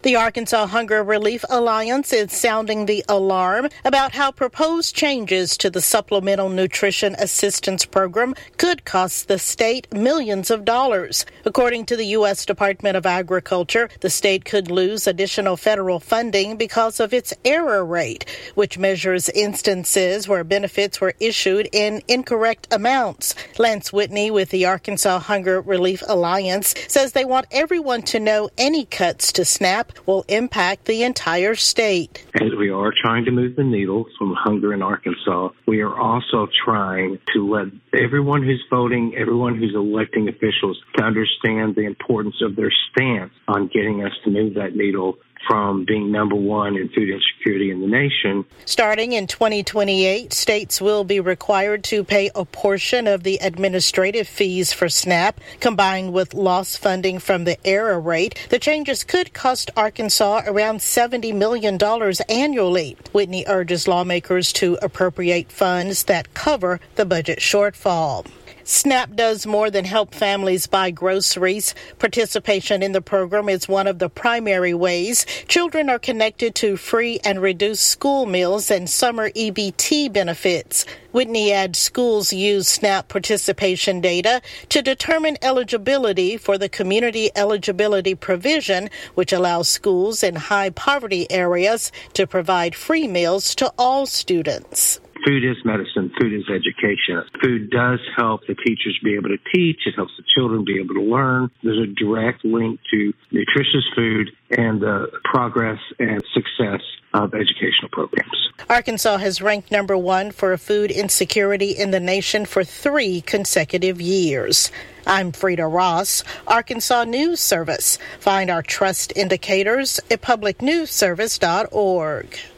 The Arkansas Hunger Relief Alliance is sounding the alarm about how proposed changes to the Supplemental Nutrition Assistance Program could cost the state millions of dollars. According to the U.S. Department of Agriculture, the state could lose additional federal funding because of its error rate, which measures instances where benefits were issued in incorrect amounts. Lance Whitney with the Arkansas Hunger Relief Alliance says they want everyone to know any cuts to SNAP will impact the entire state. As we are trying to move the needle from hunger in Arkansas, we are also trying to let everyone who's voting, everyone who's electing officials to understand the importance of their stance on getting us to move that needle from being number one in food insecurity in the nation. Starting in 2028, states will be required to pay a portion of the administrative fees for SNAP, combined with lost funding from the error rate. The changes could cost Arkansas around $70 million annually. Whitney urges lawmakers to appropriate funds that cover the budget shortfall. SNAP does more than help families buy groceries. Participation in the program is one of the primary ways children are connected to free and reduced school meals and summer EBT benefits. Whitney adds schools use SNAP participation data to determine eligibility for the community eligibility provision, which allows schools in high poverty areas to provide free meals to all students. Food is medicine. Food is education. Food does help the teachers be able to teach. It helps the children be able to learn. There's a direct link to nutritious food and the progress and success of educational programs. Arkansas has ranked number one for food insecurity in the nation for 3 consecutive years. I'm Frida Ross, Arkansas News Service. Find our trust indicators at publicnewsservice.org.